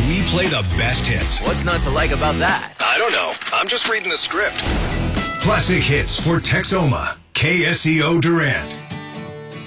We play the best hits. What's not to like about that? I don't know. I'm just reading the script. Classic hits for Texoma. KSEO Durant.